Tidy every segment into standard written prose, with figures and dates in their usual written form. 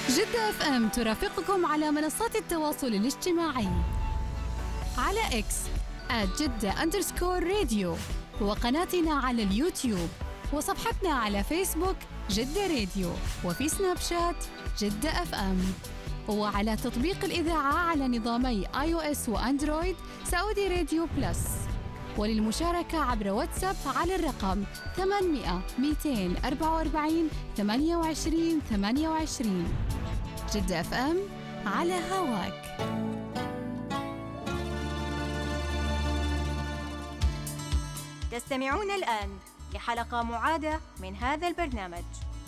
جدة اف ام ترافقكم على منصات التواصل الاجتماعي على اكس @جدة_راديو، وقناتنا على اليوتيوب، وصفحتنا على فيسبوك جدة راديو، وفي سناب شات جدة اف ام، وعلى تطبيق الإذاعة على نظامي iOS وأندرويد سعودي راديو بلس. وللمشاركة عبر واتساب على الرقم 800 244 28 28. جدة اف ام على هواك. تستمعون الآن لحلقة معادة من هذا البرنامج.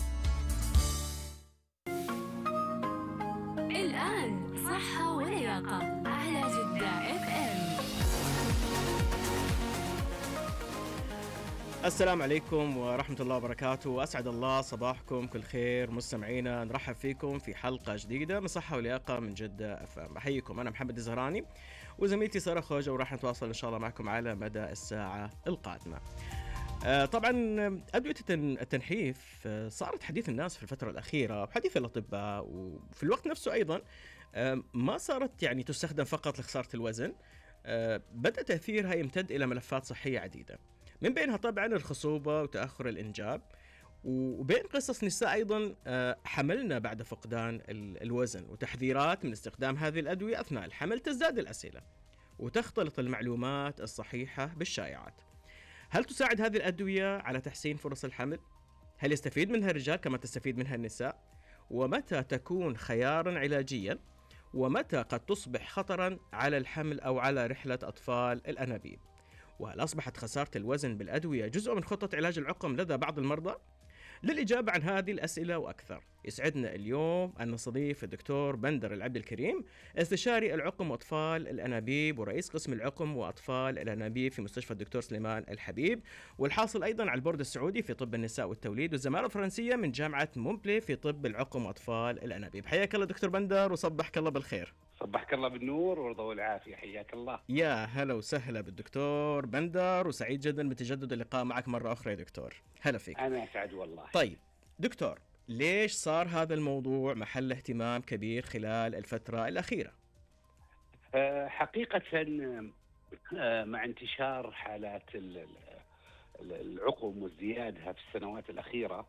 الآن صحة ولياقة على جدة اف ام. السلام عليكم ورحمة الله وبركاته، أسعد الله صباحكم كل خير مستمعينا. نرحب فيكم في حلقة جديدة من صحة ولياقة من جدة اف ام. أحييكم، أنا محمد الزهراني وزميلتي سارة خوجة، وراح نتواصل إن شاء الله معكم على مدى الساعة القادمة. طبعا أدوية التنحيف صارت حديث الناس في الفترة الأخيرة، وحديث الأطباء، وفي الوقت نفسه أيضا ما صارت يعني تستخدم فقط لخسارة الوزن. بدأ تأثيرها يمتد إلى ملفات صحية عديدة، من بينها طبعا الخصوبة وتأخر الإنجاب، وبين قصص نساء أيضا حملنا بعد فقدان الوزن، وتحذيرات من استخدام هذه الأدوية أثناء الحمل. تزداد الأسئلة وتختلط المعلومات الصحيحة بالشائعات. هل تساعد هذه الأدوية على تحسين فرص الحمل؟ هل يستفيد منها الرجال كما تستفيد منها النساء؟ ومتى تكون خيارا علاجيا؟ ومتى قد تصبح خطرا على الحمل أو على رحلة أطفال الأنابيب؟ وهل أصبحت خسارة الوزن بالأدوية جزء من خطة علاج العقم لدى بعض المرضى؟ للإجابة عن هذه الأسئلة وأكثر يسعدنا اليوم أن نستضيف الدكتور بندر العبد الكريم، استشاري العقم وأطفال الأنابيب ورئيس قسم العقم وأطفال الأنابيب في مستشفى الدكتور سليمان الحبيب، والحاصل أيضا على البورد السعودي في طب النساء والتوليد، والزمالة الفرنسية من جامعة مونبلي في طب العقم وأطفال الأنابيب. حياك الله دكتور بندر وصبحك الله بالخير. صبحك الله بالنور والرضا والعافية، حياك الله. يا هلا وسهلا بالدكتور بندر، وسعيد جدا بتجدد اللقاء معك مرة أخرى يا دكتور. هلا فيك. أنا أسعد والله. طيب دكتور، ليش صار هذا الموضوع محل اهتمام كبير خلال الفترة الأخيرة؟ حقيقة مع انتشار حالات العقم وازديادها في السنوات الأخيرة،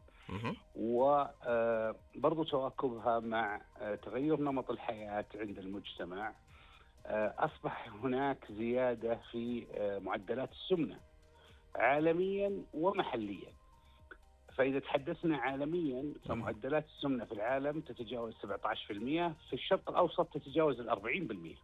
وبرضو تواكبها مع تغير نمط الحياة عند المجتمع، أصبح هناك زيادة في معدلات السمنة عالميا ومحليا. فإذا تحدثنا عالميا فمعدلات السمنة في العالم تتجاوز 17%، في الشرق الأوسط تتجاوز 40%.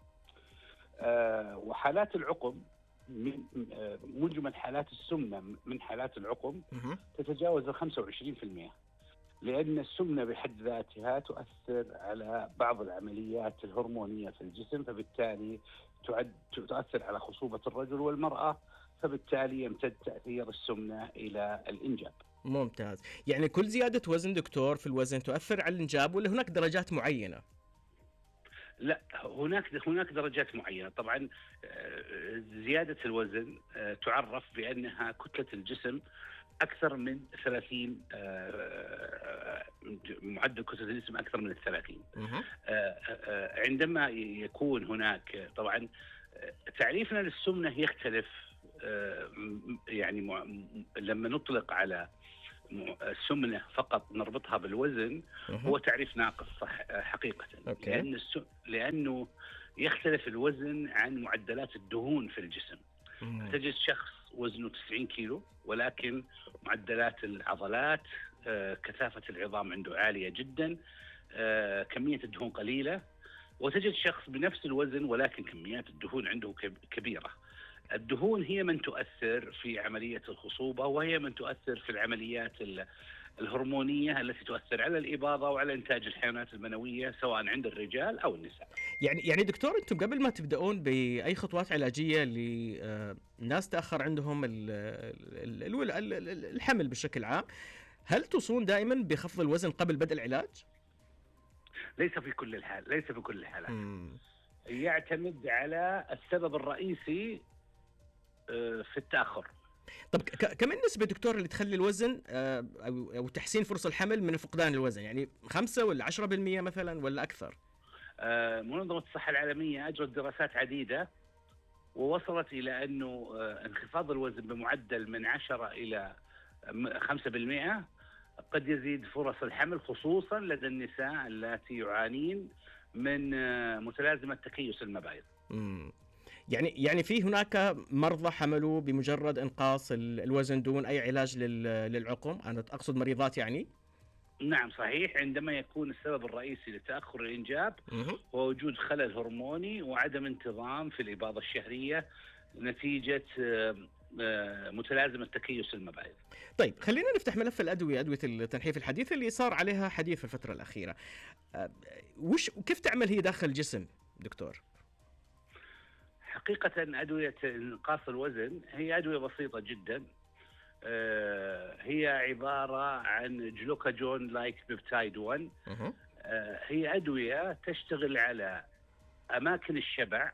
وحالات العقم من مجمل حالات السمنة من حالات العقم تتجاوز 25%، لأن السمنة بحد ذاتها تؤثر على بعض العمليات الهرمونية في الجسم، فبالتالي تؤثر على خصوبة الرجل والمرأة، فبالتالي يمتد تأثير السمنة إلى الإنجاب. ممتاز. يعني كل زيادة وزن دكتور في الوزن تؤثر على الإنجاب، ولا هناك درجات معينة؟ لا، هناك درجات معينة. طبعا زيادة الوزن تعرف بأنها كتلة الجسم أكثر من 30، معدل كتلة الجسم أكثر من 30. عندما يكون هناك، طبعا تعريفنا للسمنة يختلف. يعني لما نطلق على السمنة فقط نربطها بالوزن هو تعريف ناقص حقيقة. لأنه يختلف الوزن عن معدلات الدهون في الجسم. تجد شخص وزنه 90 كيلو ولكن معدلات العضلات، كثافة العظام عنده عالية جدا، كمية الدهون قليلة. وتجد شخص بنفس الوزن ولكن كميات الدهون عنده كبيرة. الدهون هي من تؤثر في عملية الخصوبة، وهي من تؤثر في العمليات الهرمونية التي تؤثر على الإباضة وعلى إنتاج الحيوانات المنوية سواء عند الرجال أو النساء. يعني دكتور، أنتم قبل ما تبدأون بأي خطوات علاجية لناس تأخر عندهم الحمل بشكل عام، هل توصون دائما بخفض الوزن قبل بدء العلاج؟ ليس في كل الحالات. يعتمد على السبب الرئيسي في التأخر. طب كم النسبة دكتور اللي تخلي الوزن أو تحسين فرص الحمل من فقدان الوزن؟ يعني 5 ولا 10% مثلا ولا أكثر؟ منظمة الصحة العالمية أجرت دراسات عديدة ووصلت إلى أنه انخفاض الوزن بمعدل من 10 إلى 5% قد يزيد فرص الحمل، خصوصا لدى النساء اللاتي يعانين من متلازمة تكيس المبايض. يعني في هناك مرضى حملوا بمجرد إنقاص الوزن دون أي علاج للعقم؟ أنا أقصد مريضات يعني. نعم صحيح، عندما يكون السبب الرئيسي لتأخر الإنجاب هو وجود خلل هرموني وعدم انتظام في الإباضة الشهرية نتيجة متلازمة تكيس المبايض. طيب خلينا نفتح ملف الأدوية، أدوية التنحيف الحديثة اللي صار عليها حديث في الفترة الأخيرة. وكيف تعمل هي داخل الجسم دكتور؟ حقيقة أدوية إنقاص الوزن هي أدوية بسيطة جدا. هي عبارة عن جلوكاجون لايك بيبتايد 1. هي أدوية تشتغل على أماكن الشبع،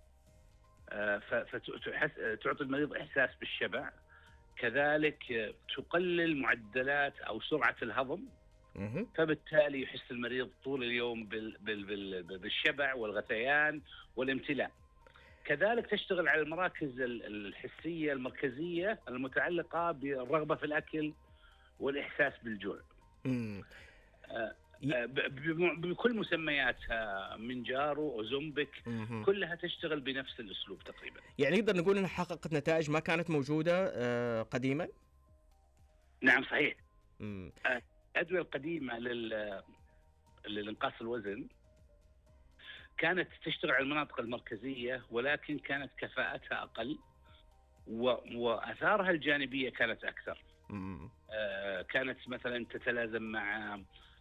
فتعطي المريض إحساس بالشبع، كذلك تقلل معدلات أو سرعة الهضم، فبالتالي يحس المريض طول اليوم بالشبع والغثيان والامتلاء. كذلك تشتغل على المراكز الحسية المركزية المتعلقة بالرغبة في الأكل والإحساس بالجوع. بكل مسمياتها، منجارو وزومبك، كلها تشتغل بنفس الأسلوب تقريبا. يعني نقدر نقول أنها حققت نتائج ما كانت موجودة قديما؟ نعم صحيح. الأدوية القديمة للإنقاص الوزن كانت تشتغل على المناطق المركزية، ولكن كانت كفاءتها أقل وآثارها الجانبية كانت أكثر. كانت مثلا تتلازم مع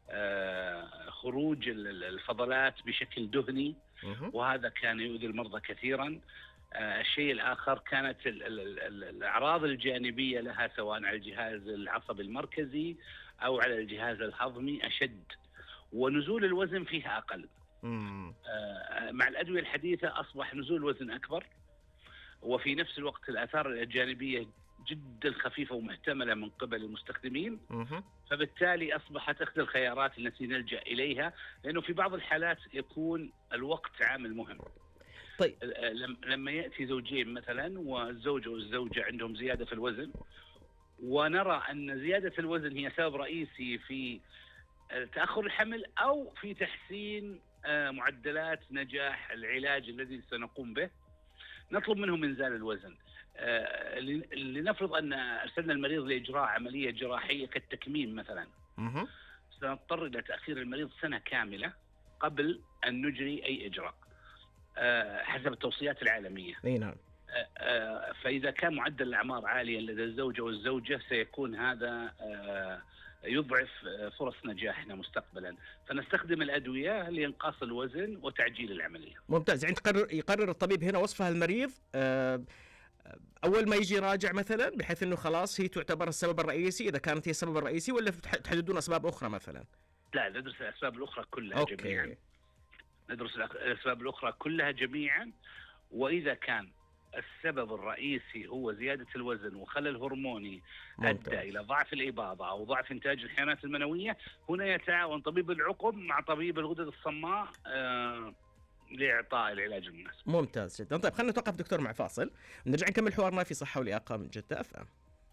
خروج الفضلات بشكل دهني، وهذا كان يؤذي المرضى كثيرا. الشيء الآخر كانت الأعراض الجانبية لها سواء على الجهاز العصبي المركزي أو على الجهاز الهضمي أشد، ونزول الوزن فيها أقل. مع الأدوية الحديثة أصبح نزول الوزن أكبر، وفي نفس الوقت الآثار الجانبية جدا خفيفة ومحتملة من قبل المستخدمين، فبالتالي أصبحت إحدى الخيارات التي نلجأ إليها، لأنه في بعض الحالات يكون الوقت عامل مهم. طيب لما يأتي زوجين مثلا والزوج والزوجة عندهم زيادة في الوزن، ونرى أن زيادة الوزن هي سبب رئيسي في تأخر الحمل أو في تحسين معدلات نجاح العلاج الذي سنقوم به، نطلب منهم إنزال الوزن. لنفرض أن أرسلنا المريض لإجراء عملية جراحية كالتكميم مثلا، سنضطر إلى تأخير المريض سنة كاملة قبل أن نجري أي إجراء حسب التوصيات العالمية. نعم. فإذا كان معدل الأعمار عاليا لدى الزوجة والزوجة سيكون هذا يضعف فرص نجاحنا مستقبلا، فنستخدم الأدوية لإنقاص الوزن وتعجيل العملية. ممتاز. يعني يقرر الطبيب هنا وصفها المريض أول ما يجي راجع مثلا، بحيث أنه خلاص هي تعتبر السبب الرئيسي إذا كانت هي السبب الرئيسي، ولا تحددون أسباب أخرى مثلا؟ لا، ندرس الأسباب الأخرى كلها جميعا. ندرس الأسباب الأخرى كلها جميعا، وإذا كان السبب الرئيسي هو زيادة الوزن وخلل هرموني أدى إلى ضعف الإباضة أو ضعف إنتاج الحيوانات المنوية، هنا يتعاون طبيب العقم مع طبيب الغدد الصماء لإعطاء العلاج المناسب. ممتاز جدا. طيب خلينا نتوقف دكتور مع فاصل ونرجع نكمل حوارنا في صحة ولياقة من جدة FM.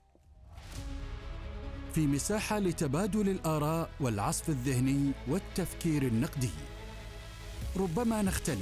في مساحة لتبادل الآراء والعصف الذهني والتفكير النقدي. ربما نختلف